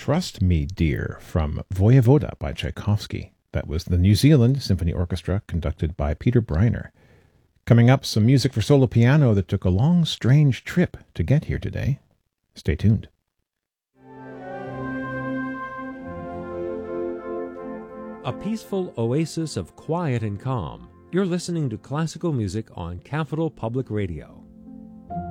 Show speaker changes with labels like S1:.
S1: Trust Me, Dear from Voyevoda by Tchaikovsky. That was the New Zealand Symphony Orchestra conducted by Peter Breiner. Coming up, some music for solo piano that took a long, strange trip to get here today. Stay tuned.
S2: A peaceful oasis of quiet and calm. You're listening to classical music on Capital Public Radio.